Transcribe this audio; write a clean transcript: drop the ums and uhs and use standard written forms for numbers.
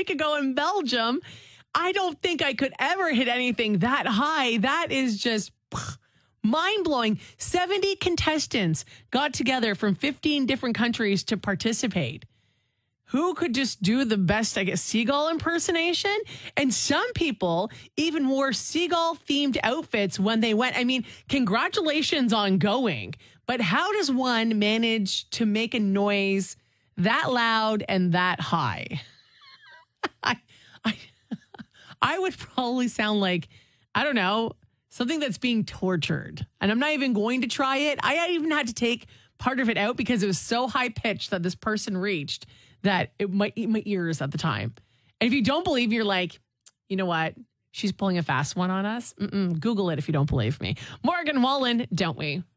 week ago in Belgium. I don't think I could ever hit anything that high. That is just mind-blowing. 70 contestants got together from 15 different countries to participate. Who could just do the best, I guess, seagull impersonation? And some people even wore seagull-themed outfits when they went. I mean, congratulations on going. But how does one manage to make a noise that loud and that high? I would probably sound like, I don't know, something that's being tortured. And I'm not even going to try it. I even had to take part of it out because it was so high-pitched that this person reached that it might eat my ears at the time. And if you don't believe, you're like, you know what? She's pulling a fast one on us. Google it if you don't believe me. Morgan Wallen, don't we?